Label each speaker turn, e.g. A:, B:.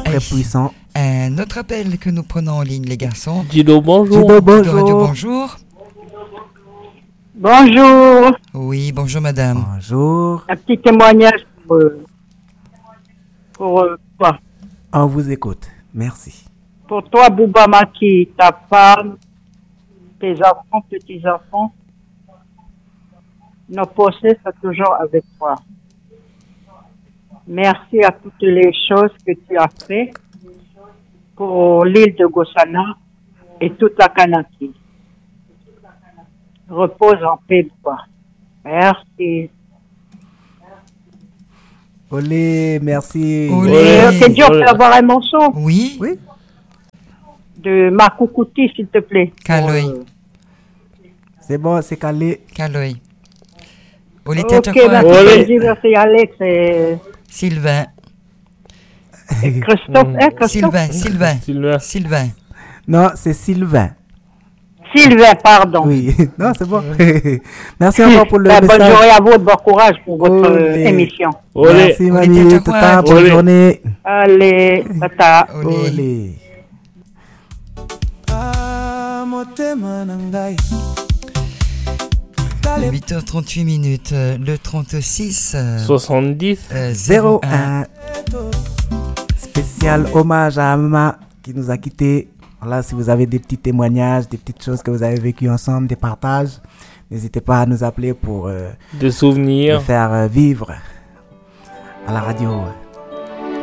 A: très puissant.
B: Un autre appel que nous prenons en ligne, les garçons.
C: Dido, bonjour.
A: Dido, bonjour.
B: Dido Radio, bonjour.
D: Bonjour.
B: Oui, bonjour madame.
A: Bonjour.
D: Un petit témoignage pour toi.
A: On vous écoute. Merci.
D: Pour toi, Bouba Maki, ta femme, tes enfants, petits-enfants, nos pensées sont toujours avec toi. Merci à toutes les choses que tu as fait pour l'île de Gossana et toute la Kanaki. Repose en paix, quoi. Merci.
A: Olé, merci.
B: Olé.
D: C'est dur d'avoir un morceau.
B: Oui.
A: Oui.
D: De Makoukouti, s'il te plaît.
B: Kaloy.
A: C'est bon, c'est calé.
B: Kaloy. Olé,
D: Ok, merci, merci Alex et
B: Sylvain.
D: Christophe.
B: Sylvain.
A: Non, c'est Sylvain.
D: Sylvain, pardon.
A: Oui, non, c'est bon. Merci encore pour le message.
D: Bonne journée à vous, bon courage pour votre émission.
A: Merci, mamie. Tata, bonne journée.
D: Allez, tata.
A: Olé.
B: 8h38 minutes, le 36
C: 70
A: 01. Spécial hommage à Amma qui nous a quittés. Voilà, si vous avez des petits témoignages, des petites choses que vous avez vécues ensemble, des partages, n'hésitez pas à nous appeler pour
C: des souvenirs,
A: faire vivre à la radio.